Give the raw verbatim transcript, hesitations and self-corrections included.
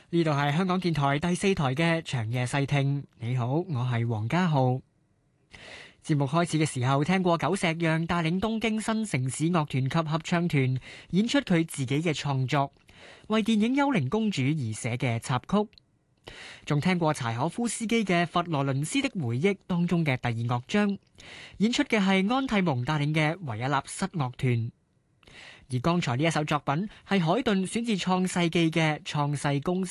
呢度係香港電台第四台嘅長夜細聽。你好，我係黃家浩。節目開始嘅時候，聽過久石讓帶領東京新城市樂團及合唱團演出佢自己嘅創作，為電影《幽靈公主》而寫嘅插曲。仲聽過柴可夫斯基嘅《佛羅倫斯的回憶》當中嘅第二樂章，演出嘅係安蒂蒙帶領嘅維也納室樂團。而剛才呢一首作品係海頓選自《創世記》嘅《創世公》。